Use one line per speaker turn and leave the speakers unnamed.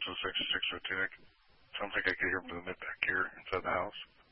266 Routinic. Sounds like I could hear movement back here inside the house.